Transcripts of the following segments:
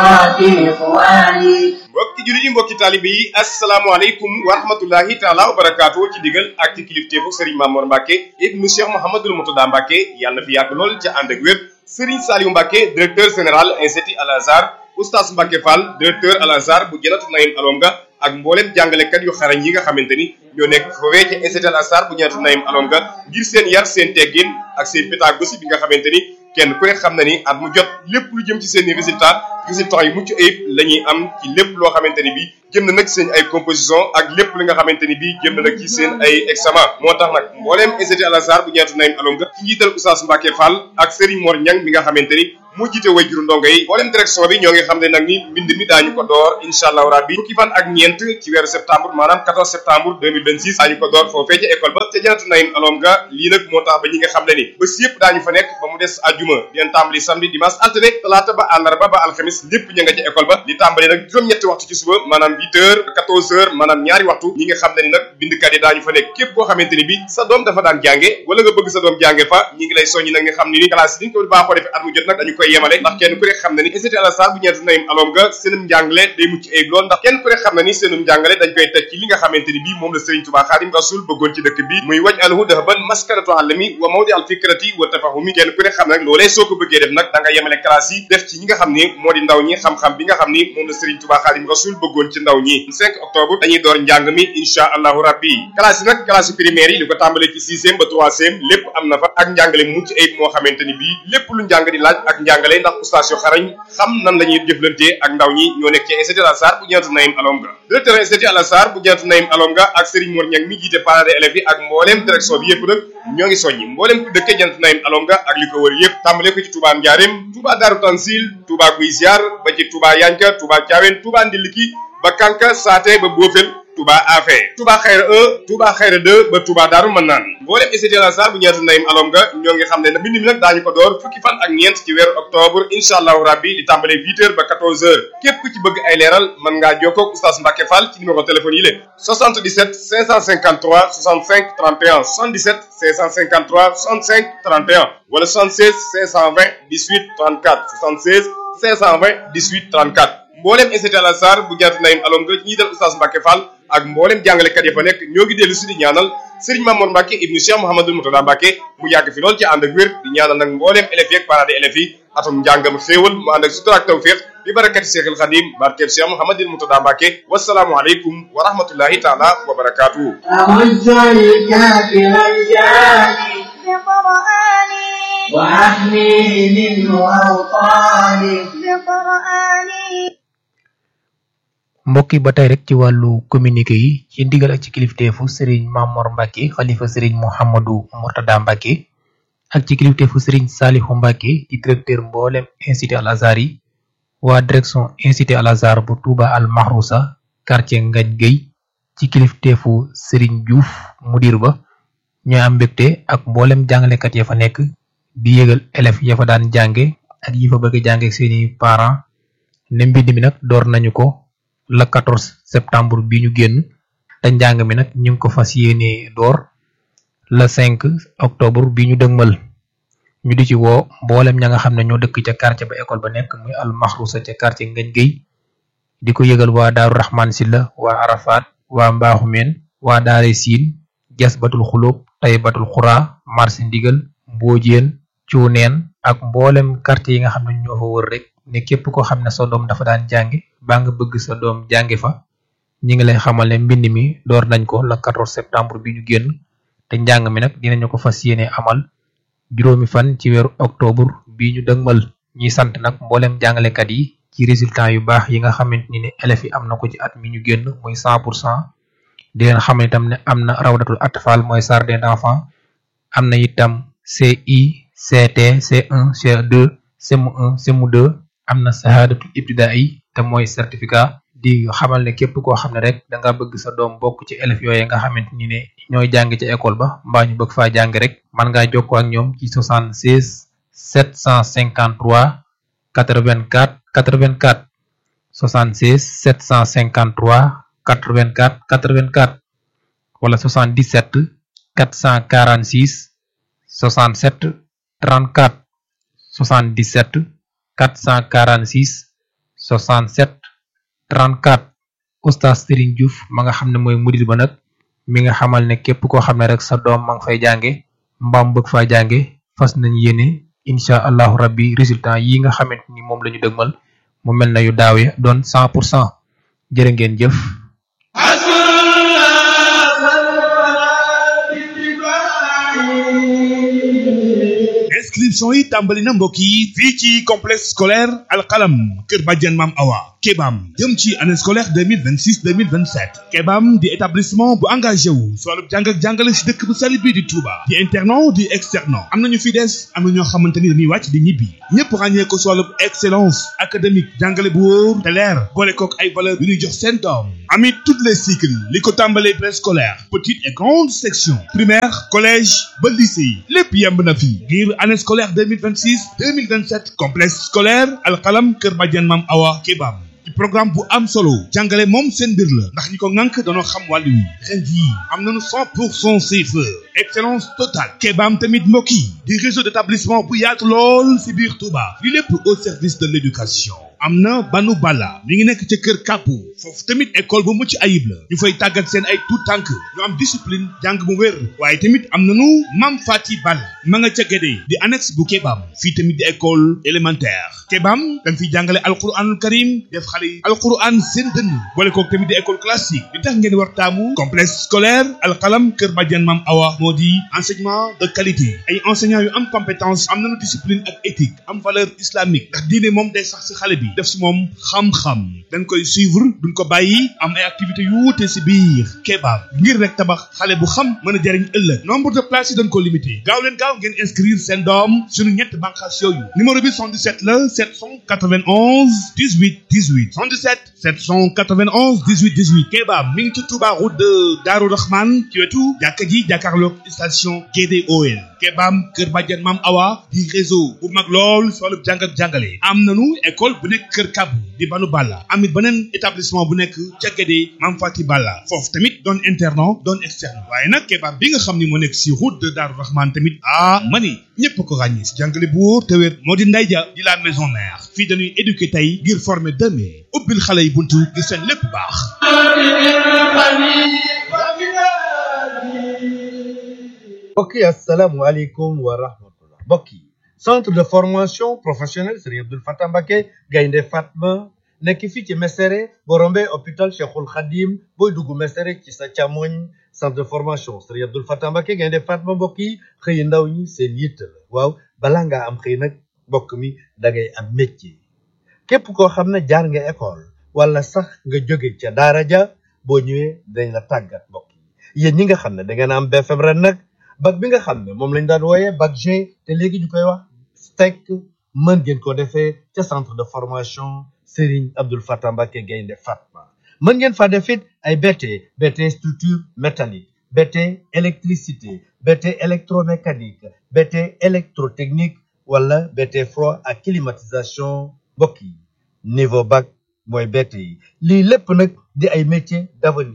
mbokki jullit yi mbokki taalibe yi asalaamaaleykum wa rahmatullahi taala wa barakaatu ci digal ak ci kilifteefu Serigne Mamour Mbacke ibnu Cheikh Mouhamadoul Moutada Mbacke yàlla na fi yàgg lool ca ànd ak wér Serigne Saliou Mbacke directeur général institut Al Azhar Oustaz Mbacke Fall directeur Al Azhar bu Janatu Naïm Alonga ak mboolem jàngalekat yu xarañ yi nga xamante ni ñoo nekk foofee ci institut Al Azhar bu Janatu Naïm Alonga ngir seen yar seen teggin ak seen pédagogie bi nga xamante ni kenn ku ne xam na ni at mu jot lépp lu jëm ci seen i résultats yu mucc ayib la ñuy am ci lépp loo xamante ni bii jëm na nag seen ay composition ak lépp li nga xamante ni bii jëm na nag ci seen ay examen moo tax nag mbooleem institut Al Azhar bu Janatu Naïm Alonga ci njiital Oustaz Mbacke Fall ak Serigne Mor Niang mi nga xamante ni moo jiite wayjuru ndongo yi mbooleem direction bi ñoo ngi xam ne nag ni mbind mi daañu ko door incha allahu rabbi fukki fan ak ñeent ci weeru septembre maanaam 14 septembre 2026 daañu ko door foofee ca école ba ca Janatu Naïm Alonga lii nag moo tax ba ñi nga xam ne ni bés yëpp daañu fa nekk ba mu des àjjuma dinañ tàmbali samedi dimanche altine talaata ba àllarba ba alxamis lépp ña nga ca école ba di tàmbali nag juróom-ñetti waxtu ci suba maanaam 8 heures 14 heures maanaam ñaari waxtu ñi nga xam ne ni nag bindkat yi daañu fa nekk képp koo xamante ni bi sa doom dafa daan jànge wala nga bëgg sa doom jànge fa ñi ngi lay soññi nag nga xam ni classe yi ni ñu ko baaxoo defee at mu jot nag dañu koy yemale ndax kenn ku ne xam na ni institut Al Azhar bu Janatu Naïm Alonga seenum njàngale day mucc ayib lool ndax kenn ku ne xam na ni seenum njàngale dañ koy teg ci li nga xamante ni bii moom la Serigne Touba Khadim Rasoul bëggoon ci dëkk bi muy waj alhu dahaban maskanatu alami wa mawdi al fikrati wa tafahumi kenn ku ne xam ne nag loolee soo ko bëggee def nag da nga yemale classe yi def ci ñi nga xam ni moo di ndaw ñi xam-xam bi nga xam ni moom la Serigne Touba Khadim Rasoul bëggoon ci ndaw ñi 5 octobre dañuy door njàng mi insha allahu rabbi classe yi nag classe primaire yi li ko tàmbalee ci 6e ba 3e lépp am na fa ak njàngale mucc ayib moo xamante ni bii lépp lu njàng di laaj ak njàngale ndax oustaz yu xarañ xam nan la ñuy jëflantee ak ndaw ñi ñoo nekk ci institut Al Azhar bu Janatu Naïm Alonga directeur institut Al Azhar bu Janatu Naïm Alonga ak Serigne Mor Niang mi jiite parents d'élèves yi ak mbooleem direction bi yëpp nag ñoo ngi soññi mbooleem ku dëkkee Janatu Naïm Alonga ak li ko wër yëpp tàmbale ko ci Touba Ndiarème Touba Darou Tansil Touba Guy Ziar ba ci Touba Yanka Touba Thiawène Touba Ndiliki ba Kanka Saate ba Bofel Touba Afé Touba Xayra 1 Touba Xayra 2 ba Touba Daaru Manaan mboolem institut Al Azhar bu Janatu Naïm Alonga ñoo ngi xam ne nag mbind mi nag daañu ko door fukki fan ak ñeent ci weeru octobre incha allahu rabbi di tàmbale 8 heures ba 14 heures képp ku ci bëgg ay leeral mën ngaa jokkoo ak Oustaz Mbacke Fall ci numéro téléphone yi la 77 553 65 31 77 553 65 31 wala 76 520 18 34 76 520 18 34 mboolem institut Al Azhar bu Janatu Naïm Alonga ñi dal Oustaz Mbacke Fall ak mboolem jàngalekat ya fa nekk ñoo ngi dellu si di ñaanal Serigne Mamour Mbacke ibnu Cheikh Mouhamadoul Moutada Mbacke mu yàgg fi lool ci ànd ak wér di ñaanal nag mboolem élèves yi ak parents d'élèves yi atum njàngam xéewal mu ànd ak sutura ak tawfiq bi barakati Cheikhul Khadim barkeb Cheikh Mouhamadoul Moutada Mbacke wasalaamu aleykum wa rahmatullahi taala wa barakatuhu mbokk yi ba tey rek ci wàllu communiqué yi ci ndigal ak ci kilifteefu Serigne Mamour Mbacke xalifa Serigne Mouhamadou Moutada Mbacke ak ci kilifteefu Serigne Salihou Mbacke di directeur mboolem institut Al Azhar yi waa direction institut Al Azhar bu Touba Al Mahrousa quartier Ngagne Gueye ci kilifteefu Serigne Diouf mudir ba ñooy am mbégte ak mboolem jàngalekat ya fa nekk di yëgal élèves ya fa daan jànge ak yi fa bëgg jànge ak seeni parents ne mbind mi nag door nañu ko le 14 septembre bi ñu génn te njàng mi nag ñu ngi ko fas yéene door le 5 octobre bi ñu dëgmal ñu di ci woo mboolem ña nga xam ne ñoo dëkk ca quartier ba école ba nekk muy Al Mahrousa ca quartier Ngagne Gueye di ko yëgal waa Daaru Rahman Silla waa Arafat waa Mbaaxumeen waa Daare Siin Jasbatul Xulóob Taybatul Xuraa marché Ndigal Mboojeen Cuuneen ak mboolem quartier yi nga xam ne ñoo fa wër rek ne képp koo xam ne sa doom dafa daan jànge baa nga bëgg sa doom jànge fa ñi ngi lay xamal ne mbind mi door nañ ko le 14 septembre bi ñu génn te njàng mi nag dinañu ko fas yéene amal juróomi fan ci weeru octobre bi ñu dëgmal ñuy sant nag mboolem jàngalekat yi ci résultat yu baax yi nga xamante ni ne élèves yi am na ko ci at mi ñu génn muy 100% di leen xamal itam ne am na rawdatul atfal mooy jardin d'enfants am na itam CI CT C1 C2 CM1 CM2 am na sahadatul ibtidaai te mooy certificat di xamal ne képp koo xam ne rek da nga bëgg sa doom bokk ci élèves yooyu nga xamante ni ne ñooy jàng ci école ba mbaa ñu bëgg faa jàng rek man ngaa jokkoo ak ñoom ci 76 753 84 84 76 753 84 84 wala 77 446 67 34 77 446 77 34 oustaz Serigne Diouf ma nga xam ne mooy mudir ba nag mi nga xamal ne képp koo xam ne rek sa doom ma nga fay jànge mbaam bëgg faa jànge fas nañ yéene incha allahu rabbi résultat yi nga xamante ni moom la ñu dëgmal mu mel na yu daaw ya doon 100% jërë ngeen jëf. inscription yi tàmbali na mbokk yi fii ci complexe scolaire alqalam kër Badiane Mam Awa Kebam jëm ci année scolaire 2026-2027 Kebam di établissement bu engagé wu si wàllu jàng ak jàngale si dëkk bu sell bii di Touba di internat di externat am nañu fi des am na ñoo xamante ni dañuy wàcc di ñibbi ñëpp ràññee ko si wàllu excellence académique jàngale bu wóor te leer boole kook ay valeur yu ñuy jox seen doom amit toutes les cycles li ko tàmbalee préscolaire petite et grande section primaire collège ba lycée lépp yemb na fi ngir année scolaire 2026-2027 complexe scolaire alqalam kër Badiane Mam Awa Kebam ci programme bu am solo jàngale moom seen mbir la ndax ñi ko ŋànk dañoo xam wàllu wi ren jii am nañu 100% CFE excellence totale Kebam tamit mbokk yi di réseau d'établissement bu yaatu lool si biir Touba li lépp au service de l'éducation am na Banu Bala mi ngi nekk ca kër Kàppu foofu tamit école bu mucc ayib la ñu fay tàggat seen ay tout tànk ñu am discipline jàng bu wér waaye tamit am nañu Mam Fati Bala ma nga ca Gédé di annexe bu Kebam fii tamit di école élémentaire Kebam dañ fiy jàngale alquranul karim def xale yi alquran seen dënn boole kook tamit di école classique li tax ngeen war taamu complexe scolaire alqalam kër Badiane Mam Awa moo di enseignement de qualité ay enseignants yu am compétence am nañu discipline ak éthique am valeur islamique ndax diine moom day sax si xale bi def si moom xam-xam dañ koy suivre duñ ko bàyyi am ay activités yu wuute si biir Kebam ngir rek tabax xale bu xam mën a jariñ ëllëg nombre de places yi dañ ko limité gaaw leen gaaw ngeen inscrire seen doom suñu ñett bànqaas yooyu numéro bi 77 la 791 18 18 77 791 18 18 Kebam mi ngi ci Touba route de Darou Rahman ci wetu jàkka ji jàkkaarloog station GDOL Kebam kër Badiane Mam Awa di réseau bu mag lool si wàllu jàng ak jàngale am nañu école bu nekk kër Kabu di Banu Balla amit beneen établissement bu nekk ca Gédé Mam Fati Balla foofu tamit doon internat doon externe waaye nag Kebam bi nga xam ni moo nekk si route de Darou Rahman tamit mani ñëpp ko ràññee si jàngale bu wóor te wér moo di Ndeye Dia di la maison mère fii dañuy éduquer tey ngir former demain ubbil xale yi buntu ngir seen lépp baax. mbokk yi asalaamaaleykum wa rahmatullah mbokk yi centre de formation professionnelle Serigne Abdoul Fatah Mbacké Gaynde Fatma nekk fii ci Mesere boo rombee hôpital Cheikhul Khadim booy dugg Mesere ci sa càmmoñ centre de formation Serigne Abdoul Fatah Mbacké Gaynde Fatma mbokk yi xëy ndaw ñi seen yitte la waaw balaa ngaa am xëy nag mbokk mi da ngay am métier képp koo xam ne jaar nga école wala sax nga jóge ca daara ja boo ñëwee dañ la tàggat mbokk yi yéen ñi nga xam ne da ngeen am BFM ren nag bac bi nga xam ne moom lañ daan wooyee bac G te léegi ñu koy wax STEC mën ngeen ko defee ca centre de formation Serigne Abdoul Fatah Mbacké Gaynde Fatma mën ngeen fa def it ay BT structure métallique BT électricité BT électromécanique BT électrotechnique wala BT froid ak climatisation mbokk yi niveau bac mooy BT yi lii lépp nag di ay métiers d'avenir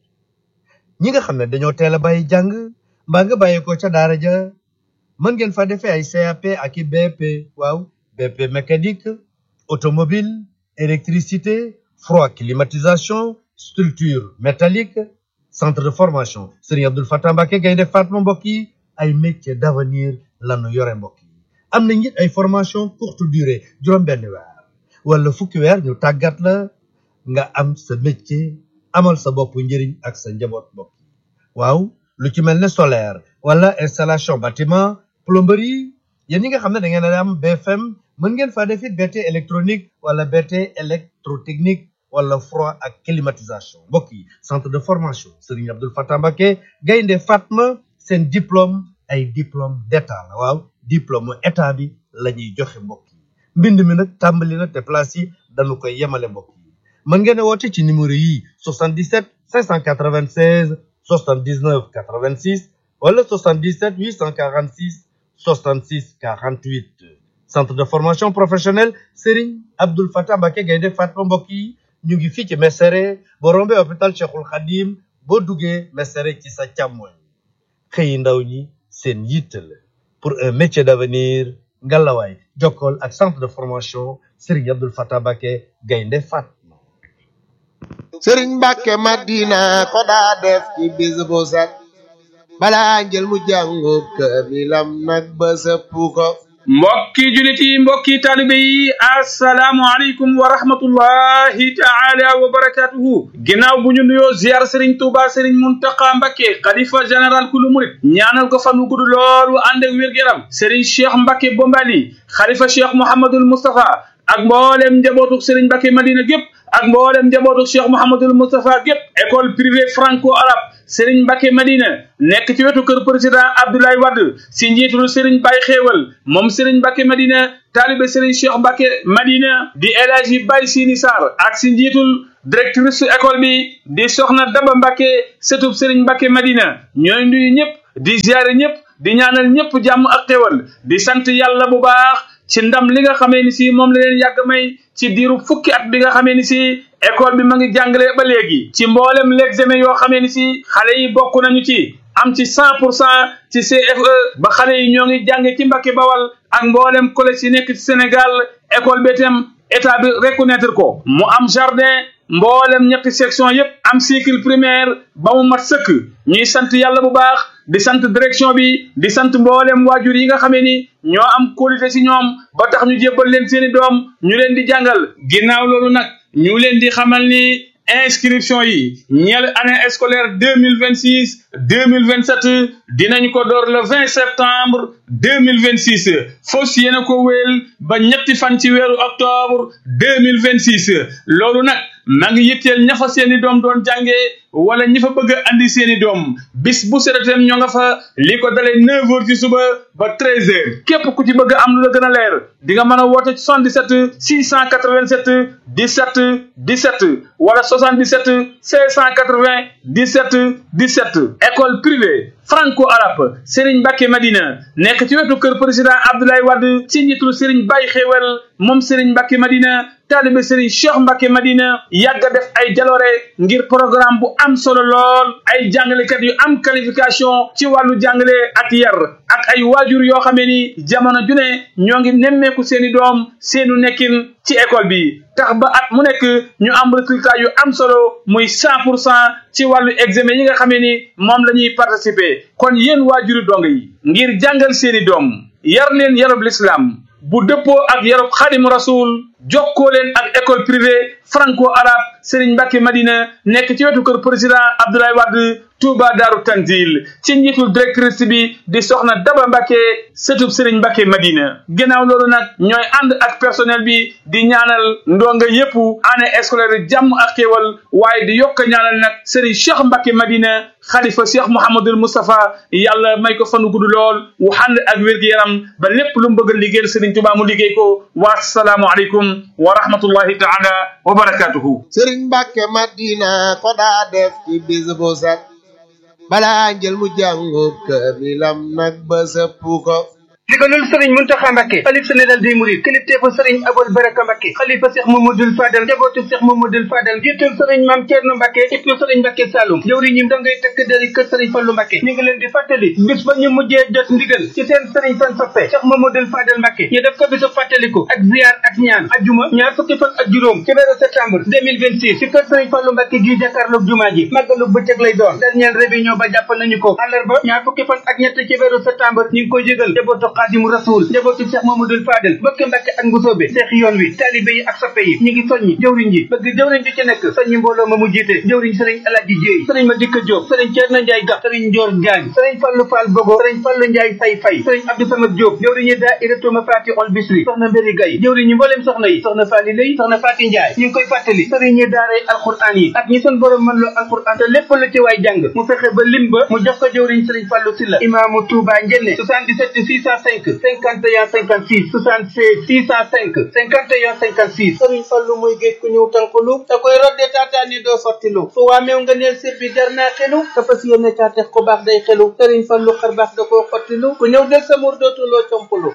ñi nga xam ne dañoo teel a bàyyi jàng mbaa nga bàyyi ko ca daara ja mën ngeen fa defee ay CAP ak i BP waaw BP mécanique automobile électricité froid climatisation structure métallique centre de formation Serigne Abdoul Fatah Mbacké Gaynde Fatma mbokk yi ay métiers d'avenir lanu yore mbokk yi am na it ay formation courte durée juróom-benn weer wala fukki weer ñu tàggat la nga am sa métier amal sa bopp njëriñ ak sa njaboot mbokk yi waaw lu ci mel ne solaire wala installation bâtiment plomberie yéen ñi nga xam ne da ngeen a am BFM mën ngeen faa def it BT électronique wala BT électrotechnique wala froid ak climatisation mbokk yi centre de formation Serigne Abdoul Fatah Mbacké Gaynde Fatma seen diplôme ay diplôme d'état la waaw diplôme état bi la ñuy joxe mbokk yi mbind mi nag tàmbali na te place yi dañu koy yemale mbokk yi mën ngeen a woote ci numéro yi 77 596 79 86 wala 77 846 66 48 centre de formation professionnelle Serigne Abdoul Fatah Mbacké Gaynde Fatma mbokk yi ñu ngi fii ci Mesere boo rombee hôpital Cheikhul Khadim boo duggee Mesere ci sa càmmoñ xëyi ndaw ñi seen yitte la pour un métier d'avenir ngalawaay jokkool ak centre de formation Serigne Abdoul Fatah Mbacké Gaynde Fatma. Serigne Mbacké Madina ko daa def ci bis bu set balaa njël mu jàngu kaamilam nag ba sëpp ko. mbokki julit yi mbokki taalibe yi assalaamu aleykum wa rahmatullahi taala wa barakatuhu ginnaaw bu ñu nuyoo ziar Serigne Touba Serigne Mountakha Mbacké xalifa général kulu murit ñaanal ko fan wu gudd lool wu ànd ak wér-gu-yaram Serigne Cheikh Mbacké Bombali xalifa Cheikh Mouhamadoul Moustapha ak mboolem njabootu Serigne Mbacké Madina gépp ak mboolem njabootu Cheikh Mouhamadoul Moustapha gépp école privée franco-arabe Serigne Mbacké Madina nekk ci wetu kër président Abdoulaye Wade si njiitul Serigne Baye Xéewal moom Serigne Mbacké Madina taalibe Serigne Cheikh Mbacké Madina di El Hadji Baye Sini Sarr ak si njiitul directrice école bi di Soxna Daba Mbacké sëtub Serigne Mbacké Madina ñooy nuyu ñëpp di ziare ñëpp di ñaanal ñëpp jàmm ak xéewal di sant yàlla bu baax ci ndam li nga xamee ni si moom la leen yàgg may ci diiru fukki at bi nga xamee ni si école bi ma ngi jàngale ba léegi ci mboolem l'examen yoo xamee ni si xale yi bokk nañu ci am ci 100% ci CFE ba xale yi ñoo ngi jànge ci Mbacké Bawal ak mboolem collège yi nekk ci Sénégal école bi itam état bi reconnaître ko mu am jardin mboolem ñetti section yépp am cycle primaire ba mu mat sëkk ñuy sant yàlla bu baax di sant direction bi di sant mboolem waajur yi nga xamee ni ñoo am qualité ci ñoom ba tax ñu jébbal leen seeni doom ñu leen di jàngal ginnaaw loolu nag ñu leen di xamal ni inscription yi ñeel année scolaire 2026-2027 dinañ ko door le 20 septembre 2026 fos yéena ko wéel ba ñetti fan ci weeru octobre 2026 loolu nag maa ngi yitteel ña fa seeni doom doon jàngee wala ñi fa bëgg a andi seeni doom bis bu seretem ñoo nga fa li ko dalee 9h ci suba ba 13h képp ku ci bëgg am lu la gën a leer di nga mën a woote 77 687 17 17 wala 77 680 17 17 école privée franco-arabe Serigne Mbacké Madina nekk ci wetu kër président Abdoulaye Wade ci njiitul Serigne Baye Xéewal moom Serigne Mbacké Madina taalibe Serigne Cheikh Mbacké Madina yàgg a def ay jaloore ngir programme bu am solo lool ay jàngalekat yu am qualification ci wàllu jàngale ak yar ak ay waajur yoo xamee ni jamono ju ne ñoo ngi nemmeeku seeni doom seenu nekkin ci école bi tax ba at mu nekk ñu am résultat yu am solo muy 100% ci wàllu examen yi nga xamee ni moom la ñuy participer kon yéen waajuri dong yi ngir jàngal seeni doom yar leen yarub l'islam bu dëppoo ak yarub Xaadimu Rasul jokkoo leen ak école privée franco-arabe Serigne Mbacké Madina nekk ci wetu kër président Abdoulaye Wade Touba Daaru Tanzil ci njiitul directrice bi di Soxna Daba Mbacké sëtub Serigne Mbacké Madina ginnaaw loolu nag ñooy ànd ak personnel bi di ñaanal ndonga yépp année scolaire jàmm ak xéewal waaye di yokk ñaanal nag Serigne Cheikh Mbacké Madina xalifa Cheikh Mouhamadoul Moustapha yàlla may ko fanu gudd lool wu ànd ak wér-gu-yaram ba lépp lu mu bëgg a liggéeyal Serigne Touba mu liggéey ko wa salaamu aleykum wa rahmatullahi taala wa barakatuhu Serigne Mbacké Madina ko daa def ci bis bu set balaa njël mu jàngu kaamilam nag ba sëpp ko. ndigalul Serigne Mountakha Mbacké xalif général des mourides kilifteefu Serigne Aboul Baraka Mbacké xalifa Cheikh Mamadou Fadal njabootu Cheikh Mamadou Fadal jiital Serigne Mame Thierno Mbacké ibnu Serigne Mbacké Saloum jëwriñu dangay tëkk dari kër Serigne Fallou Mbacké ñu ngi leen di fàttali bis ba ñu mujjee jot ndigal ci seen Serigne fan soppe Cheikh Mamadou Fadal Mbacké ñu def ko bisu fàttaliku ak ziar ak ñaan ajjuma ñaar fukki fan ak juróom ci weeru septembre 2026 ci kër Serigne Fallou Mbacké gi jàkkaarloog jumaa ji màggalu bëccëg lay doon dernière réunion ba jàpp nañu ko àllarba ñaar fukki fan ak ñett ci weeru septembre ñu ngi koy jégal njabootu Xaadimu Rasul njabootu Cheikh Mamadou Fadel mbokki Mbacké ak Mbusoobe seex yoon wi taalibe yi ak soppe yi ñu ngi soññi jëwriñ ji bëgg jëwriñ ji ci nekk soññi mbooloo ma mu jiite jëwriñ Serigne Alaaji Jéey Serigne Madika Diop Serigne Thierno Ndiaye Gax Serigne Ndior Diagne Serigne Fallou Fall Bogo Serigne Fallou Ndiaye Say Fay Serigne Abdou Samad Diop jëwriñu daayiratu Mafatihul Bichri soxna Mbéri Gaye jëwriñu mbooleem soxna yi soxna Fally Lay soxna Faty Ndiaye ñu ngi koy fàttali Serigne daaray alquran yi ak ñi seen borom mën loo alquran te lépp lu ci waay jàng mu fexe ba lim ba mu jox ko jëwriñ Serigne Fallou Silla imaamu Touba Njenne 77 605 51 56 76 605 51 56 Serigne Fallou mooy géej ku ñëw tànqulu te koy rodde taataani doo sottilu fu waa meew nga neel sir bi jar naa xelu te fas yéene caatex ku baax day xelu Serigne Fallou xar baax da koo xottilu ku ñëw del sa mur dootuloo compulu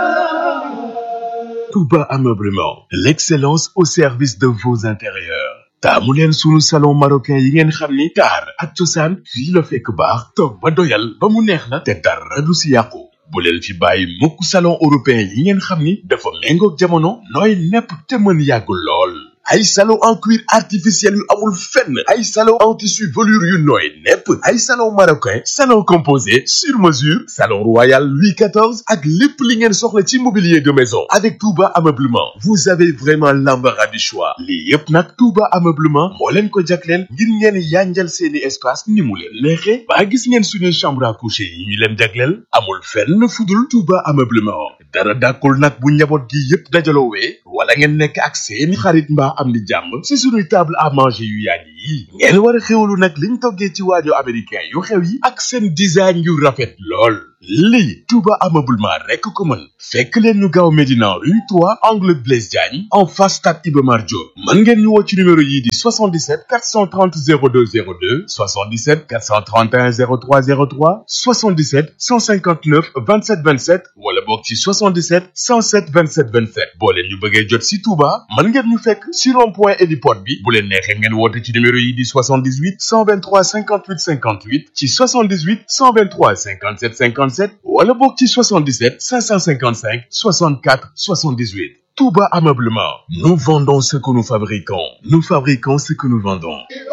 Touba Ameublement, l'excellence au service de vos intérieurs. taamu leen sunu salon marocain yi ngeen xam ni taar ak cosaan fii la fekk baax toog ba doyal ba mu neex la te dara du si yàqu bu leen fi bàyyi mukk salon européen yi ngeen xam ni dafa méngoog jamono nooy nepp te mën yàggul lool ay salon en cuir artificiel yu amul fenn ay salon en tissu velours yu nooy nepp ay salon marocain salon composé sur mesure salon royal Louis XIV ak lépp li ngeen soxla ci mobilier de maison avec Touba Ameublement vous avez vraiment l'embarras du choix lii yépp nag Touba Ameublement moo leen ko jagleel ngir ngeen yanjal seeni espace ni mu leen neexe ba gis ngeen suñuy chambre à coucher yi ñu leen jagleel amul fenn fudul Touba Ameublement dara dàkkul nag bu njaboot gi yépp dajaloowee wala ngeen nekk ak seeni xarit mbaa am di jàmm ci suñuy table à manger yu yàgg yi ngeen war a xéwalu nag liñ toggee ci waajo américain yu xew yi ak seen design yu rafet lool lii Touba Ameublement rekk ko mën fekk leen ñu gaaw Médina rue 3 angle Blaise Diagne en face stade Iba Mar Diop mën ngeen ñu woo ci numéro yii di 77 430 02 02 77 431 03 03 77 159 27 27 wala boog ci 77 107 27 27 boo leen ñu bëggee jot ci Touba mën ngeen ñu fekk ci rond-point héliport bi bu leen neexee ngeen woote ci numéro yi di 78 123 58 58 ci 78 123 57 57 wala bokk ci 77 555 64 78 Touba Ameublement nous vendons ce que nous fabriquons ce que nous vendons